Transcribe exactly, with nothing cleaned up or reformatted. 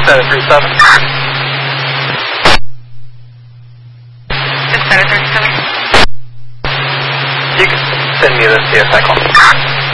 seven three seven. It's seven thirty-seven. You can send me the C S I call.